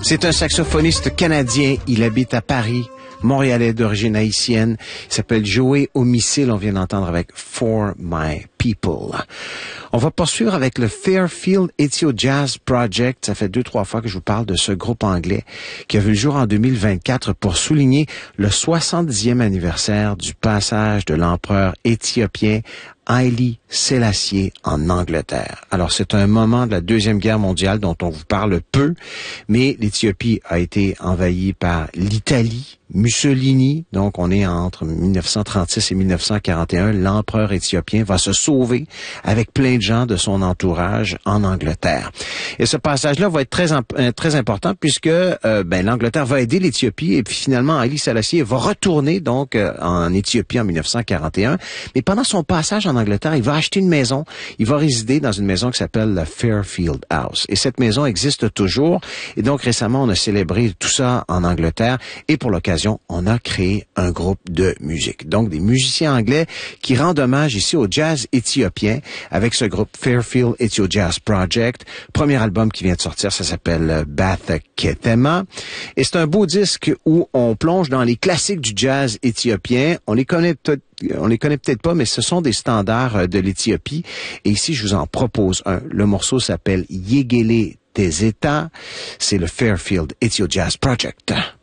C'est un saxophoniste canadien. Il habite à Paris, montréalais d'origine haïtienne. Il s'appelle Joey Homicile. On vient d'entendre avec For My People. On va poursuivre avec le Fairfield Ethio Jazz Project. Ça fait 2-3 fois que je vous parle de ce groupe anglais qui a vu le jour en 2024 pour souligner le 70e anniversaire du passage de l'empereur éthiopien Haïli Sélassié en Angleterre. Alors, c'est un moment de la Deuxième Guerre mondiale dont on vous parle peu, mais l'Éthiopie a été envahie par l'Italie, Mussolini, donc on est entre 1936 et 1941. L'empereur éthiopien va se sauver avec plein de gens de son entourage en Angleterre. Et ce passage-là va être très important puisque l'Angleterre va aider l'Éthiopie et puis finalement Haïli Sélassié va retourner donc en Éthiopie en 1941. Mais pendant son passage en Angleterre, il va acheter une maison. Il va résider dans une maison qui s'appelle la Fairfield House. Et cette maison existe toujours. Et donc récemment, on a célébré tout ça en Angleterre et pour l'occasion, on a créé un groupe de musique. Donc, des musiciens anglais qui rendent hommage ici au jazz éthiopien avec ce groupe Fairfield Ethio Jazz Project. Premier album qui vient de sortir, ça s'appelle Bath Ketema. Et c'est un beau disque où on plonge dans les classiques du jazz éthiopien. On les connaît peut-être pas, mais ce sont des standards de l'Éthiopie. Et ici, je vous en propose un. Le morceau s'appelle Yegele Tezeta. C'est le Fairfield Ethio Jazz Project.